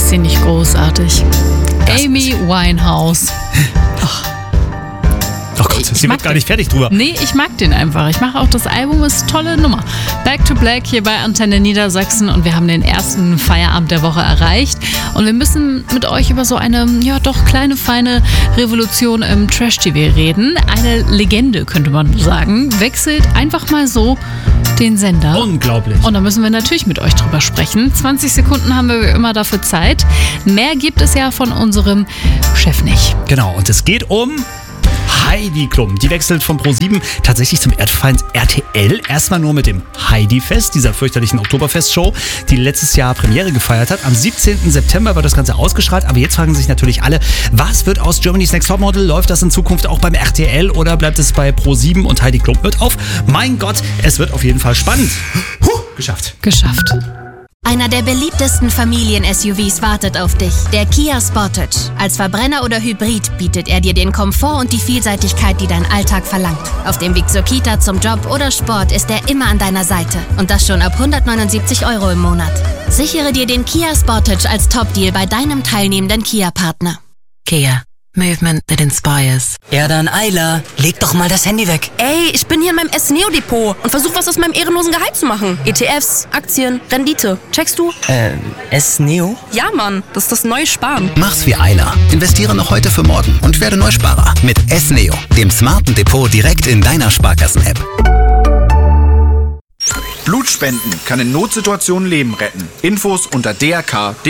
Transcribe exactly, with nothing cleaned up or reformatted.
Ist sie nicht großartig? Das Amy Winehouse. Ach. Oh Gott, sie wird gar nicht fertig drüber. Nee, ich mag den einfach. Ich mache auch das Album, ist eine tolle Nummer. Back to Black hier bei Antenne Niedersachsen und wir haben den ersten Feierabend der Woche erreicht. Und wir müssen mit euch über so eine, ja doch kleine, feine Revolution im Trash-T V reden. Eine Legende, könnte man sagen, wechselt einfach mal so den Sender. Unglaublich. Und da müssen wir natürlich mit euch drüber sprechen. zwanzig Sekunden haben wir immer dafür Zeit. Mehr gibt es ja von unserem Chef nicht. Genau, und es geht um Heidi Klum. Die wechselt von ProSieben tatsächlich zum Erdfeind R T L. Erstmal nur mit dem Heidi-Fest, dieser fürchterlichen Oktoberfest-Show, die letztes Jahr Premiere gefeiert hat. Am siebzehnten September wird das Ganze ausgestrahlt. Aber jetzt fragen sich natürlich alle, was wird aus Germany's Next Topmodel? Läuft das in Zukunft auch beim R T L oder bleibt es bei ProSieben und Heidi Klum hört auf? Mein Gott, es wird auf jeden Fall spannend. Huh, geschafft. Geschafft. Einer der beliebtesten Familien-S U Vs wartet auf dich, der Kia Sportage. Als Verbrenner oder Hybrid bietet er dir den Komfort und die Vielseitigkeit, die dein Alltag verlangt. Auf dem Weg zur Kita, zum Job oder Sport ist er immer an deiner Seite. Und das schon ab hundertneunundsiebzig Euro im Monat. Sichere dir den Kia Sportage als Top-Deal bei deinem teilnehmenden Kia-Partner. Kia. Movement that inspires. Ja dann, Ayla, leg doch mal das Handy weg. Ey, ich bin hier in meinem S-Neo-Depot und versuche was aus meinem ehrenlosen Gehalt zu machen. E T Fs, Aktien, Rendite. Checkst du? Äh, S-Neo? Ja, Mann, das ist das neue Sparen. Mach's wie Ayla. Investiere noch heute für morgen und werde Neusparer mit S-Neo, dem smarten Depot direkt in deiner Sparkassen-App. Blutspenden kann in Notsituationen Leben retten. Infos unter D R K.